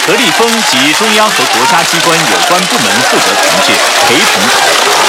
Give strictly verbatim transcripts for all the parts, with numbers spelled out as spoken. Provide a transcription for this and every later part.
何立峰及中央和国家机关有关部门负责同志陪同考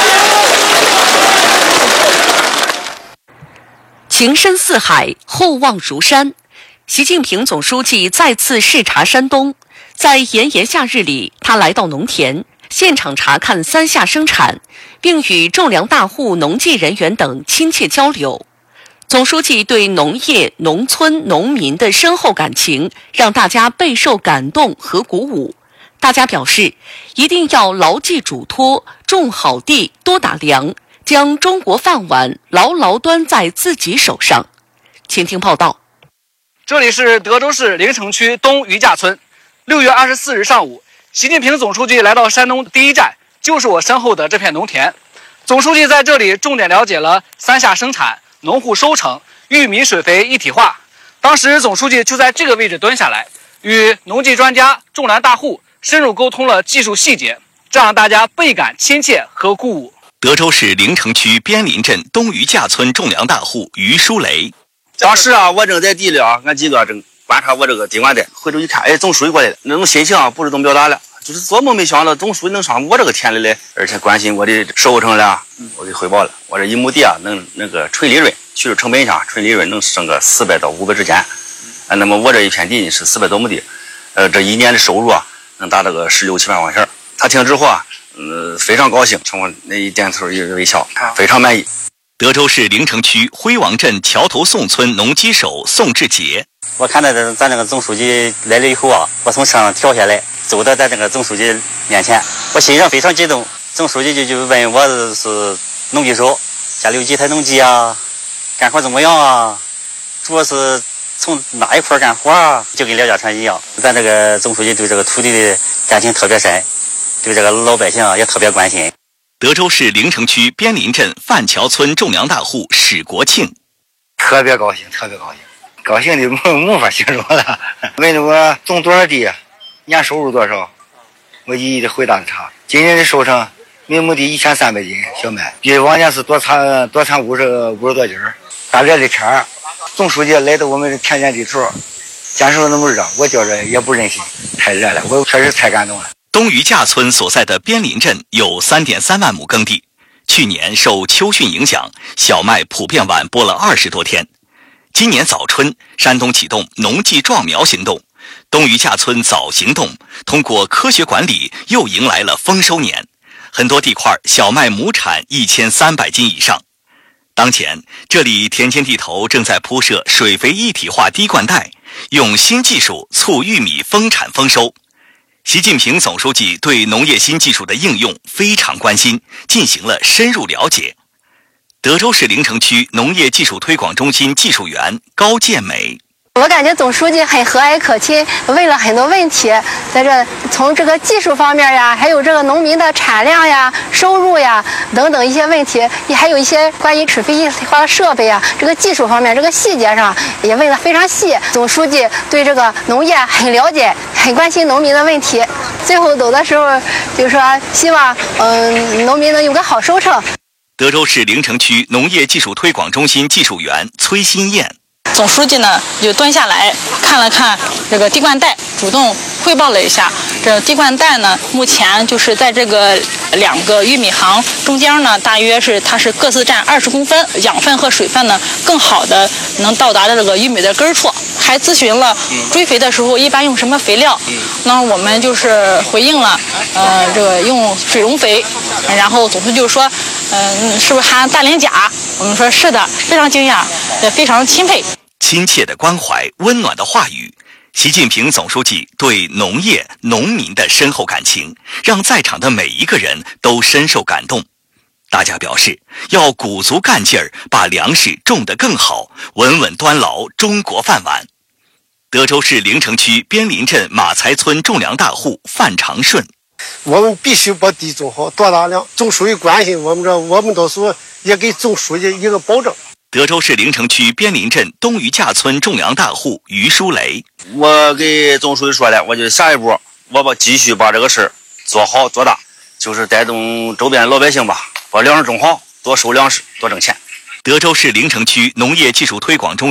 察。 情深似海，厚望如山。习近平总书记再次视察山东，在炎炎夏日里，他来到农田，现场查看三下生产，并与种粮大户、农技人员等亲切交流。总书记对农业、农村、农民的深厚感情，让大家备受感动和鼓舞。大家表示，一定要牢记嘱托，种好地，多打粮，将中国饭碗牢牢端在自己手上。请听报道。 这里是德州市临城区东余架村。六月二十四日上午，习近平总书记来到山东第一站，就是我身后的这片农田。总书记在这里重点了解了三下生产、农户收成、玉米水肥一体化。当时总书记就在这个位置蹲下来，与农技专家、种粮大户深入沟通了技术细节，这让大家倍感亲切和鼓舞。 德州市临城区边林镇东余架村种粮大户于书雷。 当时啊，我正在地里啊，俺几个正观察我这个地瓜带，回头一看，哎，总书记过来了，那种心情啊，不是怎么表达了，就是做梦没想到总书记能上我这个田里来，而且关心我的收成了，我给汇报了，我这一亩地啊，能那个纯利润，去除成本下，纯利润能升个四百到五百之间，啊，那么我这一片地呢是四百多亩地，呃，这一年的收入啊，能达到个十六七万块钱。他听之后啊，嗯、呃，非常高兴，冲我那一点头一微笑，非常满意。 德州市临城区辉王镇桥头宋村农机手宋志杰， 我看到咱这个总书记来了以后啊，我从车上跳下来，走到咱这个总书记面前，我心上非常激动。总书记就就问我是农机手，家里有几台农机啊，干活怎么样啊，主要是从哪一块干活啊，就跟廖家川一样。咱这个总书记对这个土地的感情特别深，对这个老百姓啊也特别关心。 德州市临城区边林镇范桥村种粮大户史国庆， 特别高兴，特别高兴，高兴的没法形容了。问我种多少地，年收入多少，我一一的回答他。今年的收成，每亩地一千三百斤小麦，比往年是多产多产五十五十多斤。大热的天儿，总书记来到我们田间地头，见受那么热，我觉着也不忍心，太热了，我确实太感动了。 东余架村所在的边林镇有 三点三万亩耕地，去年受秋汛影响，小麦普遍晚播了二十多天。今年早春，山东启动农技壮苗行动，东余架村早行动通过科学管理，又迎来了丰收年。很多地块小麦亩产一千三百斤以上。当前，这里田间地头正在铺设水肥一体化滴灌带，用新技术促玉米丰产丰收。习近平总书记对农业新技术的应用非常关心，进行了深入了解。德州市临城区农业技术推广中心技术员高建美， 我感觉总书记很和蔼可亲，问了很多问题，在这从这个技术方面呀，还有这个农民的产量呀、收入呀等等一些问题，也还有一些关于水肥一体化设备呀，这个技术方面这个细节上也问得非常细。总书记对这个农业很了解，很关心农民的问题。最后走的时候就说希望嗯农民能有个好收成。 德州市临城区农业技术推广中心技术员崔新燕， 总书记呢就蹲下来看了看这个滴灌带，主动汇报了一下。这滴灌带呢，目前就是在这个两个玉米行中间呢，大约是它是各自占二十公分，养分和水分呢更好的能到达这个玉米的根处。还咨询了追肥的时候一般用什么肥料，那我们就是回应了，呃，这个用水溶肥。然后总书记就说，嗯、呃，是不是含氮磷钾？我们说是的，非常惊讶，也非常钦佩。 亲切的关怀，温暖的话语，习近平总书记对农业、农民的深厚感情，让在场的每一个人都深受感动。大家表示要鼓足干劲儿，把粮食种得更好，稳稳端牢中国饭碗。德州市临城区边林镇马才村种粮大户范长顺， 我们必须把地种好，多打粮。总书记关心我们这，我们到时候也给总书记一个保证。 德州市临城区边林镇东余架村种粮大户于书雷， 我给总书记说了，我就下一步我把继续把这个事儿做好做大，就是带动周边老百姓吧，把粮食种好，多收粮食，多挣钱。 德州市临城区农业技术推广中